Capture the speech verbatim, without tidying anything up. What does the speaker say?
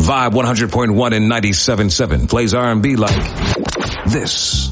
Vibe one hundred point one and ninety-seven point seven plays R and B like this.